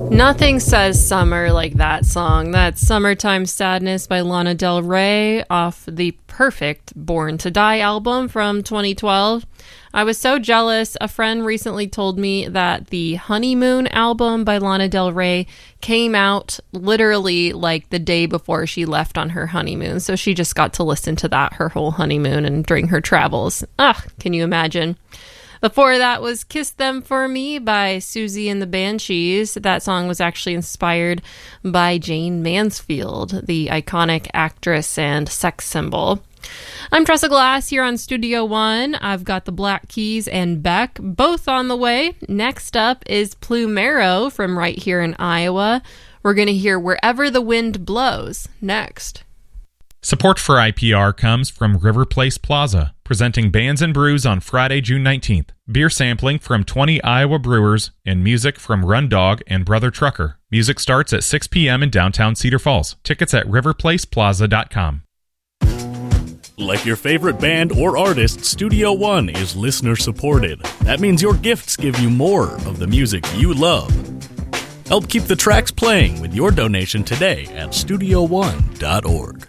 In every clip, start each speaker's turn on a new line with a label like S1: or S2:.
S1: Nothing says summer like that song. That's Summertime Sadness by Lana Del Rey off the perfect Born to Die album from 2012. I was so jealous. A friend recently told me that the Honeymoon album by Lana Del Rey came out literally like the day before she left on her honeymoon. So she just got to listen to that her whole honeymoon and during her travels. Can you imagine? Before that was Kiss Them For Me by Susie and the Banshees. That song was actually inspired by Jane Mansfield, the iconic actress and sex symbol. I'm Tressa Glass here on Studio One. I've got the Black Keys and Beck both on the way. Next up is Plumero from right here in Iowa. We're going to hear Wherever the Wind Blows next.
S2: Support for IPR comes from River Place Plaza, presenting Bands and Brews on Friday, June 19th. Beer sampling from 20 Iowa brewers and music from Run Dog and Brother Trucker. Music starts at 6 p.m. in downtown Cedar Falls. Tickets at riverplaceplaza.com.
S3: Like your favorite band or artist, Studio One is listener supported. That means your gifts give you more of the music you love. Help keep the tracks playing with your donation today at studioone.org.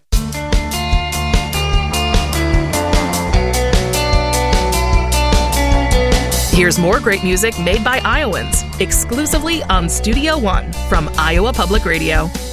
S4: Here's more great music made by Iowans, exclusively on Studio One from Iowa Public Radio.